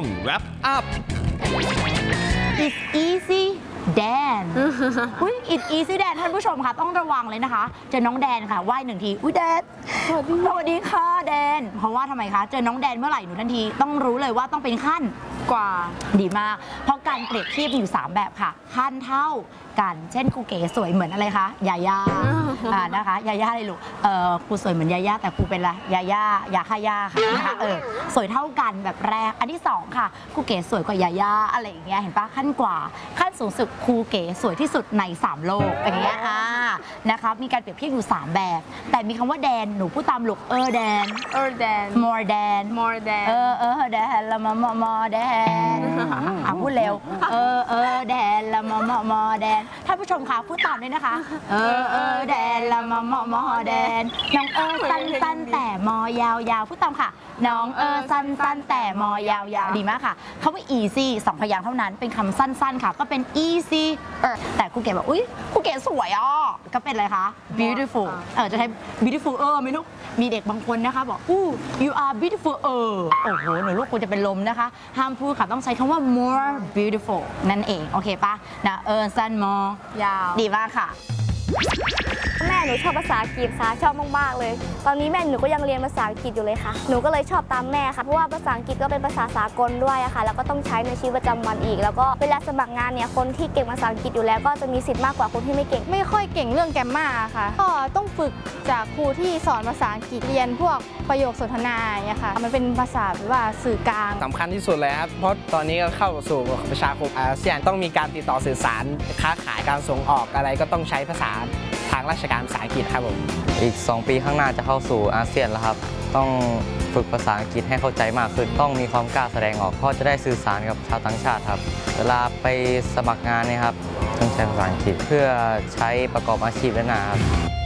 wrap up It's easy Dan อุ้ย It's easy Dan ท่านผู้ชมค่ะต้องระวังเลยนะคะเจอน้องแดนค่ะไหว้หนึ่งทีอุ้ยแดนสวัสดีค่ะแดนเพราะว่าทำไมคะเจอน้องแดนเมื่อไหร่หนูทันทีต้องรู้เลยว่าต้องเป็นขั้นกว่าดีมากเพราะการเปรียบเทียบอยู่3แบบค่ะขั้นเท่ากันเช่นครูเก๋สวยเหมือนอะไรคะยาย่านะคะยาย่าเลยลูกครูสวยเหมือนยาย่าแต่ครูเป็นอะไรยาย่ายาฆ่าย่าค่ะนะคะสวยเท่ากันแบบแรกอันที่2ค่ะครูเก๋สวยกว่ายาย่าอะไรอย่างเงี้ยเห็นปะขั้นกว่าขั้นสูงสุดครูเก๋สวยที่สุดใน3โลกอย่างเงี้ยนะคะมีการเปรียบเทียบอยู่3แบบแต่มีคำว่าแดนหนูพูดตามลูกแดนmore than แดนละมอแดนพูดเร็วแดนละมอแดนท่านผู้ชมคะพูดตามด้วยนะคะแดนละมอแดนน้องสั้นแต่มอยาวพูดตามค่ะน้องสั้นแต่มอยาวดีมากค่ะคำว่า easy 2 พยางค์เท่านั้นเป็นคำสั้นๆค่ะก็เป็น easy แต่ครูเก๋บอกอุ้ยครูเก๋สวยก็เป็นอะไรคะ beautiful จะใช้ beautiful ไหมลูกมีเด็กบางคนนะคะบอกyou are beautiful โอ้โหหนูลูกคุณจะเป็นลมนะคะห้ามพูดค่ะต้องใช้คำว่า more beautiful นั่นเองโอเคปะนะสั้น more ยาวดีมากค่ะแม่หนูชอบภาษาอังกฤษชอบมากๆเลยตอนนี้แม่หนูก็ยังเรียนภาษาอังกฤษอยู่เลยค่ะหนูก็เลยชอบตามแม่ค่ะเพราะว่าภาษาอังกฤษก็เป็นภาษาสากลด้วยค่ะแล้วก็ต้องใช้ในชีวิตประจำวันอีกแล้วก็เวลาสมัครงานเนี่ยคนที่เก่งภาษาอังกฤษอยู่แล้วก็จะมีสิทธิ์มากกว่าคนที่ไม่เก่งไม่ค่อยเก่งเรื่องแกรมมาค่ะก็ต้องฝึกจากครูที่สอนภาษาอังกฤษเรียนพวกประโยคสนทนาอย่างเงี้ยค่ะมันเป็นภาษาแบบว่าสื่อกลางสำคัญที่สุดเลยครับเพราะตอนนี้ก็เข้าสู่ประชาคมอาเซียนต้องมีการติดต่อสื่อสารค้าขายการส่งออกอะไรก็ต้องใช้ภาษาทางราชการภาษาอังกฤษครับผมอีก2 ปีข้างหน้าจะเข้าสู่อาเซียนแล้วครับต้องฝึกภาษาอังกฤษให้เข้าใจมากขึ้นต้องมีความกล้าแสดงออกเพราะจะได้สื่อสารกับชาวต่างชาติครับเวลาไปสมัครงานเนี่ยครับต้องใช้ภาษาอังกฤษเพื่อใช้ประกอบอาชีพและนะครับ